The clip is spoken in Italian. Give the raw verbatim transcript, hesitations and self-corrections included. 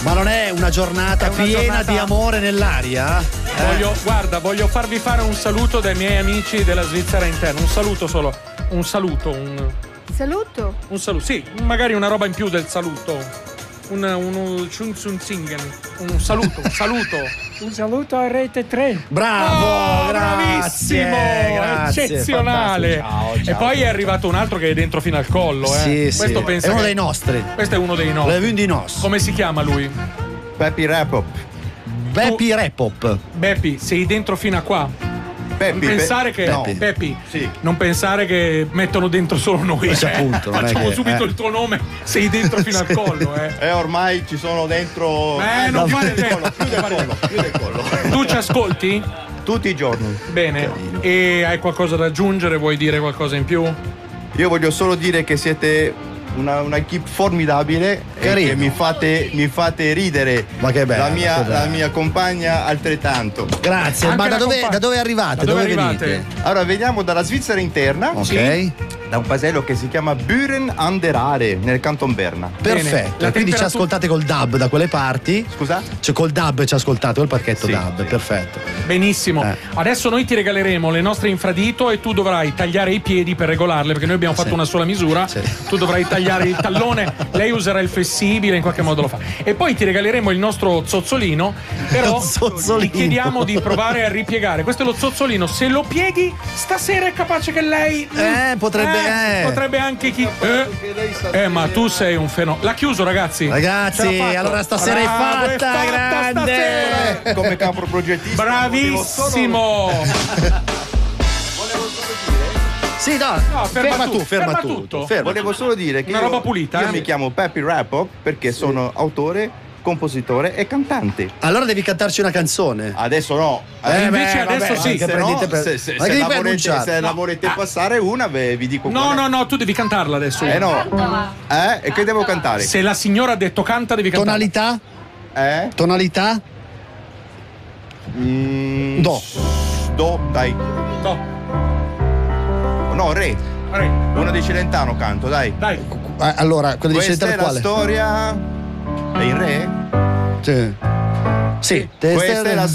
Ma non è una giornata È una piena giornata- di amore nell'aria? Eh? Voglio, guarda, voglio farvi fare un saluto dai miei amici della Svizzera interna. Un saluto solo. Un saluto, un, Saluto. un saluto. Sì, magari una roba in più del saluto. Un, un, un, un saluto, un saluto. Un saluto a Rete tre. Bravo, Oh, grazie, bravissimo, grazie, eccezionale. fantastico. Ciao, E poi ciao. è arrivato un altro che è dentro fino al collo, eh. Sì, Questo sì. pensa È uno che- dei nostri. Questo è uno dei nostri. L'hai di nos. Come si chiama lui? Peppy Rapop. Beppi Repop. Beppi, sei dentro fino a qua. Peppi, non pensare Pe- che no. Peppi, Sì. non pensare che mettono dentro solo noi. Sì, eh. appunto, non è Facciamo che- subito eh. il tuo nome, sei dentro fino al collo, eh. E ormai ci sono dentro. Eh, non chiude fare il collo, tempo. chiude il collo, chiude il collo. Tu ci ascolti? Tutti i giorni. Bene. E hai qualcosa da aggiungere? Vuoi dire qualcosa in più? Io voglio solo dire che siete una, una equipe formidabile e Carino. che mi fate, mi fate ridere. Ma che bello, la mia, che bello. la mia compagna altrettanto. Grazie, Anche ma da la dove, compa- da dove arrivate? Da dove venite? arrivate? Allora veniamo dalla Svizzera interna, Ok, da un paesello che si chiama Buren an der Aare nel canton Berna. perfetto. La Quindi ci temperatura- ascoltate col D A B da quelle parti. Scusa? Cioè col D A B ci ascoltate, col pacchetto Sì, D A B, sì. perfetto. Benissimo. Eh. Adesso noi ti regaleremo le nostre infradito e tu dovrai tagliare i piedi per regolarle, perché noi abbiamo fatto Sì. una sola misura. Sì. Tu dovrai tagliare il tallone, lei userà il flessibile, in qualche modo lo fa. E poi ti regaleremo il nostro zozzolino, però Lo zozzolino. ti chiediamo di provare a ripiegare. Questo è lo zozzolino, se lo pieghi stasera è capace che lei Eh, potrebbe- eh. potrebbe anche chi eh, eh, ma tu sei un fenomeno. L'ha chiuso, ragazzi. Ragazzi, Ce l'ha fatto. allora stasera è Bravo, fatta, grande. stasera. Come capo progettista. Bravissimo. Sì, no, No, ferma tu, tu, ferma, ferma tutto. tutto. Ferma. Volevo solo dire che Una io, roba pulita, io eh? mi chiamo Peppy Rapop perché sono autore, compositore e cantante. Allora devi cantarci una canzone. Adesso no. Eh, invece beh, adesso vabbè, sì. che Se, prendete no, per- se, se, Ma se che la fai volete, annunciare? se la No. volete Ah. passare una, ve- vi dico No, qual è. no, no, tu devi cantarla adesso. Eh no. Eh? E che devo cantare? Se la signora ha detto canta, devi cantare. Tonalità? Eh? Tonalità? Mm, Do. Do, dai. No. No, re. Vai. Uno di Celentano canto, dai. Dai. Eh, allora, quello di Questa è Celentano la quale? storia. È in re? Sì. Sì. Questa è la